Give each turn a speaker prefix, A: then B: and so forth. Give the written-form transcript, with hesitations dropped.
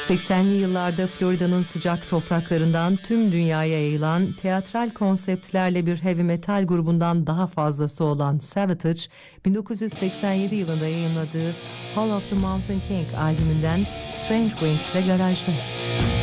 A: 80'li yıllarda Florida'nın sıcak topraklarından tüm dünyaya yayılan teatral konseptlerle bir heavy metal grubundan daha fazlası olan Savatage, 1987 yılında yayımladığı Hall of the Mountain King albümünden Strange Wings ile garajda.